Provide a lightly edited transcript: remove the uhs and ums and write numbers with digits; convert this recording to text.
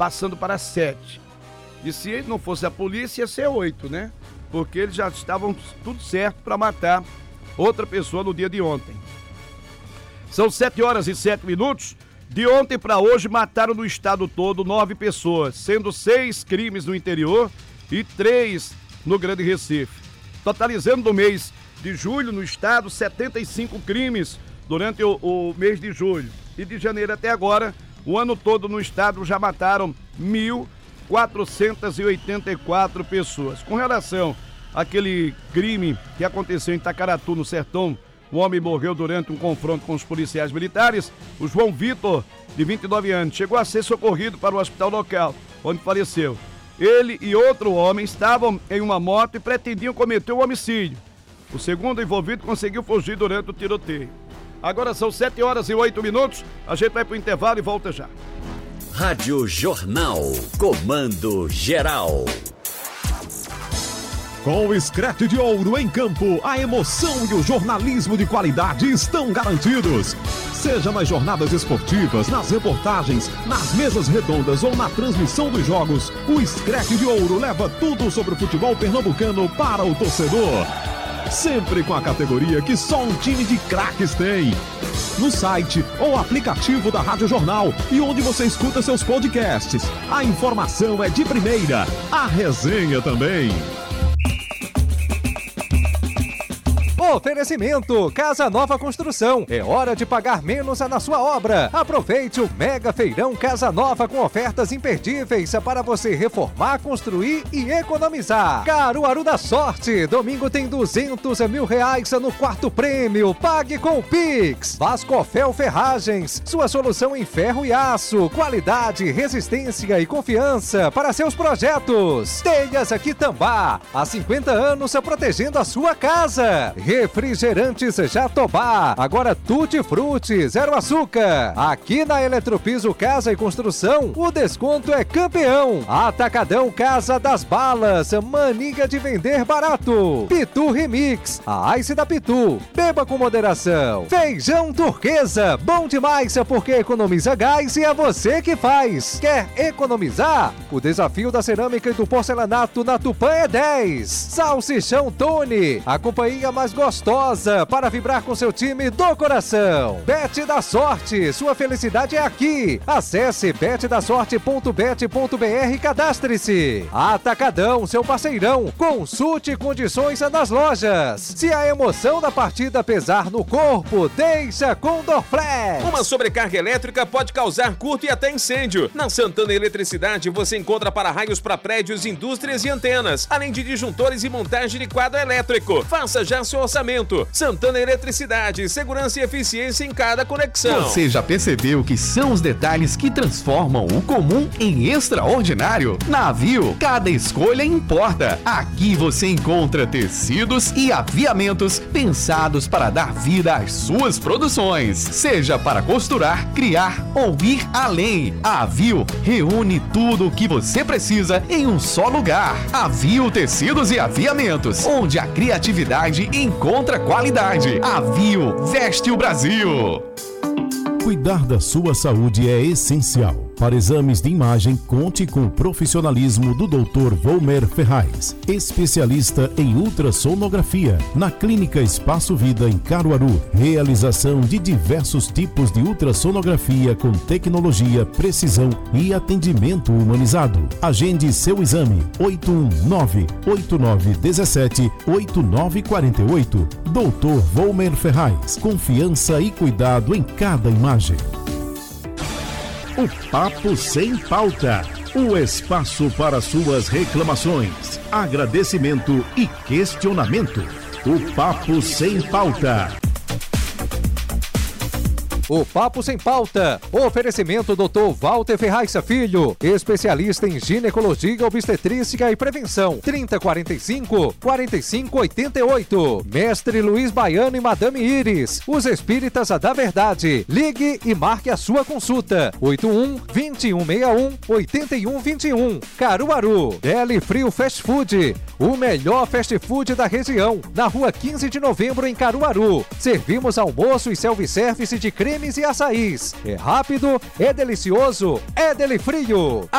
passando para 7. E se ele não fosse a polícia, ia ser 8, né? Porque eles já estavam tudo certo para matar outra pessoa no dia de ontem. São 7h07. De ontem para hoje, mataram no estado todo 9 pessoas, sendo 6 crimes no interior e 3 no Grande Recife. Totalizando no mês de julho no estado, 75 crimes durante o mês de julho. E de janeiro até agora, o ano todo no estado já mataram 1.484 pessoas. Com relação àquele crime que aconteceu em Itacaratu, no Sertão, um homem morreu durante um confronto com os policiais militares. O João Vitor, de 29 anos, chegou a ser socorrido para o hospital local, onde faleceu. Ele e outro homem estavam em uma moto e pretendiam cometer um homicídio. O segundo envolvido conseguiu fugir durante o tiroteio. Agora são 7h08. A gente vai para o intervalo e volta já. Rádio Jornal, comando geral. Com o Screte de Ouro em campo, a emoção e o jornalismo de qualidade estão garantidos. Seja nas jornadas esportivas, nas reportagens, nas mesas redondas ou na transmissão dos jogos, o Screte de Ouro leva tudo sobre o futebol pernambucano para o torcedor. Sempre com a categoria que só um time de craques tem. No site ou aplicativo da Rádio Jornal e onde você escuta seus podcasts. A informação é de primeira, a resenha também. Oferecimento Casa Nova Construção. É hora de pagar menos na sua obra. Aproveite o Mega Feirão Casa Nova com ofertas imperdíveis para você reformar, construir e economizar. Caruaru da Sorte. Domingo tem R$200 mil no quarto prêmio. Pague com o Pix. Vascofel Ferragens. Sua solução em ferro e aço. Qualidade, resistência e confiança para seus projetos. Telhas Aquitambá. Há 50 anos protegendo a sua casa. Refrigerantes Jatobá, agora Tutti Frutti, zero açúcar. Aqui na Eletropiso Casa e Construção, o desconto é campeão. Atacadão Casa das Balas, mania de vender barato. Pitu Remix, a Ice da Pitu, beba com moderação. Feijão Turquesa, bom demais porque economiza gás e é você que faz. Quer economizar? O desafio da cerâmica e do porcelanato na Tupã é 10. Salsichão Tony, a companhia mais gostosa para vibrar com seu time do coração. Bet da Sorte, sua felicidade é aqui. Acesse betdasorte.bet.br e cadastre-se. Atacadão, seu parceirão. Consulte condições nas lojas. Se a emoção da partida pesar no corpo, deixa com Dorflex. Uma sobrecarga elétrica pode causar curto e até incêndio. Na Santana Eletricidade você encontra para-raios para prédios, indústrias e antenas, além de disjuntores e montagem de quadro elétrico. Faça já seu orçamento. Santana Eletricidade, segurança e eficiência em cada conexão. Você já percebeu que são os detalhes que transformam o comum em extraordinário? Na Avio, cada escolha importa. Aqui você encontra tecidos e aviamentos pensados para dar vida às suas produções. Seja para costurar, criar ou ir além. A Avio reúne tudo o que você precisa em um só lugar. Avio Tecidos e Aviamentos, onde a criatividade encontra qualidade. Avio veste o Brasil. Cuidar da sua saúde é essencial. Para exames de imagem, conte com o profissionalismo do Dr. Volmer Ferraz, especialista em ultrassonografia, na Clínica Espaço Vida em Caruaru. Realização de diversos tipos de ultrassonografia com tecnologia, precisão e atendimento humanizado. Agende seu exame 819-8917-8948. Dr. Volmer Ferraz, confiança e cuidado em cada imagem. O Papo Sem Pauta, o espaço para suas reclamações, agradecimento e questionamento. O Papo Sem Pauta. O Papo Sem Pauta. Oferecimento Dr. Walter Ferraz Filho, especialista em ginecologia, obstetrícia e prevenção. 3045-4588. Mestre Luiz Baiano e Madame Iris, os espíritas da verdade. Ligue e marque a sua consulta. 81-2161-8121. Caruaru. Deli Frio Fast Food, o melhor fast food da região. Na rua 15 de novembro em Caruaru. Servimos almoço e self-service de cremes e açaís. É rápido, é delicioso, é Deli Frio.